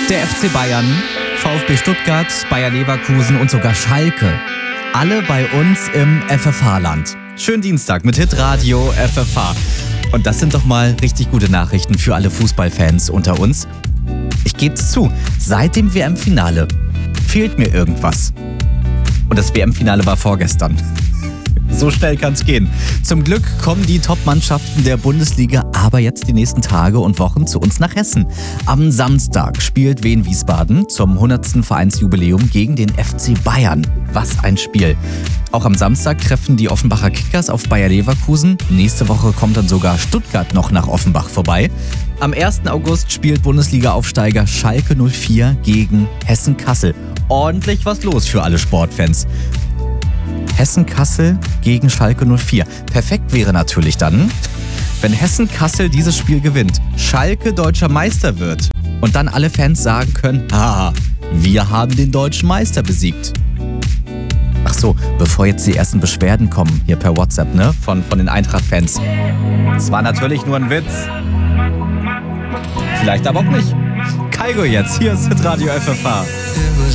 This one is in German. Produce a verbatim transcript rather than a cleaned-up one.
Der F C Bayern, VfB Stuttgart, Bayer Leverkusen und sogar Schalke. Alle bei uns im F F H-Land. Schönen Dienstag mit Hitradio F F H. Und das sind doch mal richtig gute Nachrichten für alle Fußballfans unter uns. Ich gebe es zu, seit dem W M-Finale fehlt mir irgendwas. Und das W M-Finale war vorgestern. So schnell kann's gehen. Zum Glück kommen die Top-Mannschaften der Bundesliga aber jetzt die nächsten Tage und Wochen zu uns nach Hessen. Am Samstag spielt Wien Wiesbaden zum hundertsten Vereinsjubiläum gegen den F C Bayern. Was ein Spiel. Auch am Samstag treffen die Offenbacher Kickers auf Bayer Leverkusen. Nächste Woche kommt dann sogar Stuttgart noch nach Offenbach vorbei. Am ersten August spielt Bundesliga-Aufsteiger Schalke null vier gegen Hessen-Kassel. Ordentlich was los für alle Sportfans. Hessen-Kassel gegen Schalke null vier. Perfekt wäre natürlich dann, wenn Hessen-Kassel dieses Spiel gewinnt, Schalke deutscher Meister wird und dann alle Fans sagen können, haha, wir haben den deutschen Meister besiegt. Ach so, bevor jetzt die ersten Beschwerden kommen, hier per WhatsApp, ne, von, von den Eintracht-Fans. Es war natürlich nur ein Witz. Vielleicht aber auch nicht. Kaigo jetzt, hier ist Hitradio F F H.